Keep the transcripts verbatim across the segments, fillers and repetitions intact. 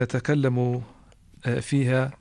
نتكلم فيها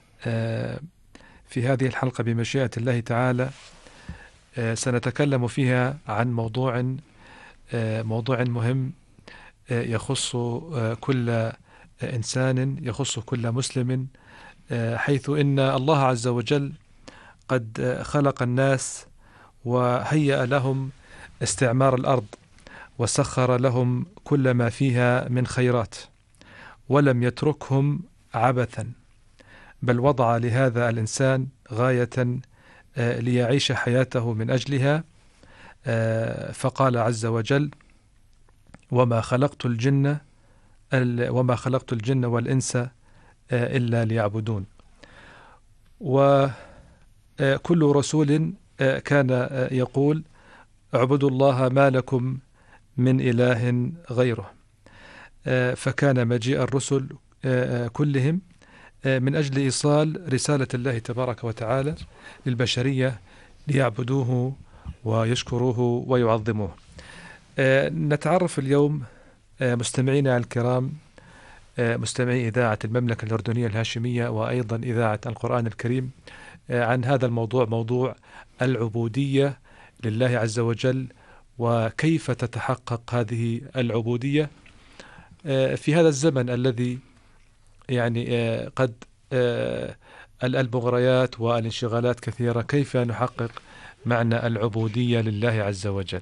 في هذه الحلقة بمشيئة الله تعالى. سنتكلم فيها عن موضوع موضوع مهم يخص كل إنسان، يخص كل مسلم، حيث إن الله عز وجل قد خلق الناس وهيأ لهم استعمار الأرض وسخر لهم كل ما فيها من خيرات، ولم يتركهم عبثا، بل وضع لهذا الإنسان غاية ليعيش حياته من أجلها. فقال عز وجل: وما خلقت الجن وما خلقت الجن والإنس إلا ليعبدون. وكل رسول كان يقول: اعبدوا الله ما لكم من إله غيره. فكان مجيء الرسل كلهم من أجل إيصال رسالة الله تبارك وتعالى للبشرية ليعبدوه ويشكروه ويعظموه. نتعرف اليوم مستمعينا الكرام، مستمعي إذاعة المملكة الأردنية الهاشمية وأيضا إذاعة القرآن الكريم، عن هذا الموضوع، موضوع العبودية لله عز وجل، وكيف تتحقق هذه العبودية في هذا الزمن الذي يعني قد المغريات والانشغالات كثيرة. كيف نحقق معنى العبودية لله عز وجل؟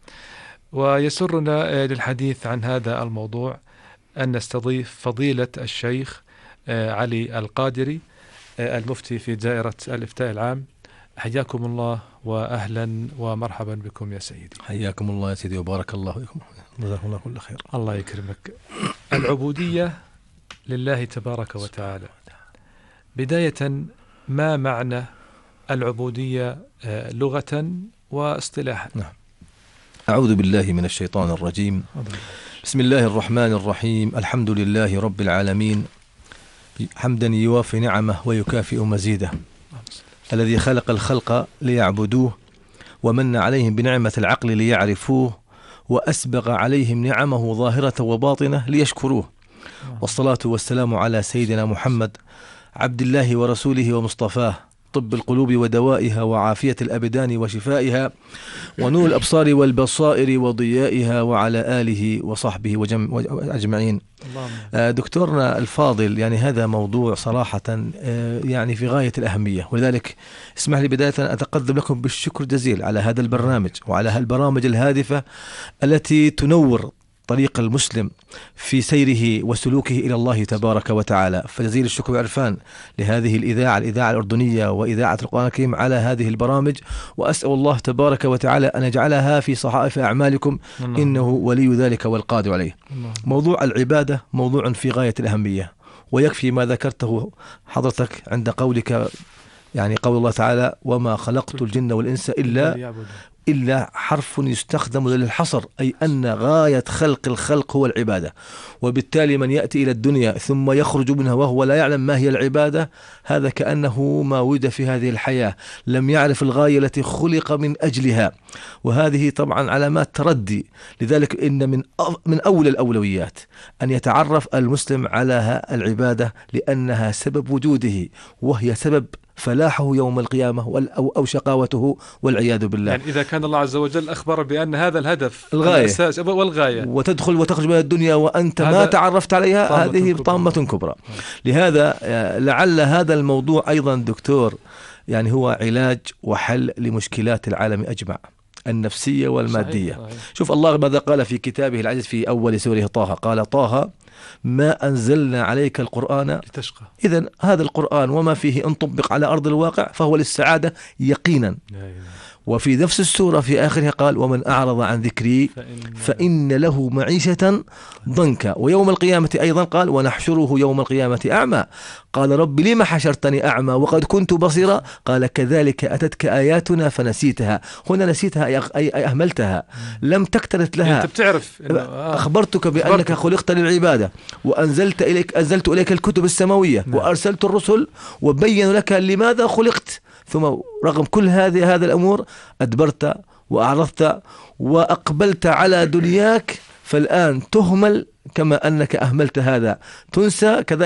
ويسرنا للحديث عن هذا الموضوع أن نستضيف فضيلة الشيخ علي القادري، المفتي في دائرة الإفتاء العام. حياكم الله وأهلا ومرحبا بكم يا سيدي. حياكم الله يا سيدي وبارك الله فيكم، جزاكم الله كل خير. الله يكرمك. العبودية لله تبارك وتعالى، بداية ما معنى العبودية لغة واصطلاحا؟ نعم. أعوذ بالله من الشيطان الرجيم. بسم الله الرحمن الرحيم. الحمد لله رب العالمين، حمدا يوافي نعمه ويكافئ مزيده، الذي خلق الخلق ليعبدوه ومن عليهم بنعمة العقل ليعرفوه وأسبغ عليهم نعمه ظاهرة وباطنة ليشكروه. والصلاة والسلام على سيدنا محمد عبد الله ورسوله ومصطفاه، طب القلوب ودوائها وعافية الأبدان وشفائها ونور الأبصار والبصائر وضيائها، وعلى آله وصحبه وأجمعين. دكتورنا الفاضل، يعني هذا موضوع صراحة يعني في غاية الأهمية، ولذلك اسمح لي بداية أتقدم لكم بالشكر الجزيل على هذا البرنامج وعلى هالبرامج الهادفة التي تنور طريق المسلم في سيره وسلوكه إلى الله تبارك وتعالى. فجزيل الشكر والعرفان لهذه الإذاعة الإذاعة الأردنية وإذاعة القرآن الكريم على هذه البرامج، وأسأل الله تبارك وتعالى أن يجعلها في صحائف أعمالكم، إنه ولي ذلك والقادر عليه. موضوع العبادة موضوع في غاية الأهمية، ويكفي ما ذكرته حضرتك عند قولك، يعني قول الله تعالى: وما خلقت الجن والإنس إلا إلا حرف يستخدم للحصر، أي أن غاية خلق الخلق هو العبادة. وبالتالي من يأتي إلى الدنيا ثم يخرج منها وهو لا يعلم ما هي العبادة، هذا كأنه ما ولد في هذه الحياة، لم يعرف الغاية التي خلق من أجلها، وهذه طبعا علامات تردي. لذلك إن من من أول الأولويات أن يتعرف المسلم على العبادة، لأنها سبب وجوده وهي سبب فلاحه يوم القيامة أو شقاوته والعياذ بالله. يعني إذا كان الله عز وجل أخبر بأن هذا الهدف الغاية الأساس والغاية، وتدخل وتخرج من الدنيا وأنت ما تعرفت عليها، هذه طامة كبرى. كبرى. لهذا لعل هذا الموضوع أيضا دكتور يعني هو علاج وحل لمشكلات العالم أجمع، النفسية والمادية. صحيح. صحيح. شوف الله ماذا قال في كتابه العزيز في أول سورة طه، قال: طه ما أنزلنا عليك القرآن لتشقى. إذن هذا القرآن وما فيه إن طبق على أرض الواقع فهو للسعادة يقينا. وفي نفس السورة في آخرها قال: ومن أعرض عن ذكري فإن له معيشة ضنكا. ويوم القيامة أيضا قال: ونحشره يوم القيامة أعمى. قال: رب لما حشرتني أعمى وقد كنت بصيرا؟ قال: كذلك أتتك آياتنا فنسيتها. هنا نسيتها أي أهملتها، لم تكترث لها. أنت بتعرف أخبرتك بأنك خلقت للعبادة، وأنزلت إليك أنزلت إليك الكتب السماوية، وأرسلت الرسل وبين لك لماذا خلقت، ثم رغم كل هذه هذا الأمور أدبرت وأعرضت وأقبلت على دنياك فالآن تهمل كما أنك أهملت هذا، تنسى كذلك